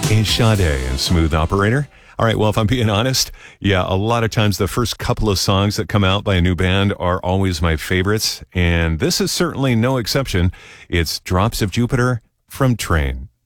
is Sade and Smooth Operator. All right, well, if I'm being honest, yeah, a lot of times the first couple of songs that come out by a new band are always my favorites, and this is certainly no exception. It's Drops of Jupiter from Train.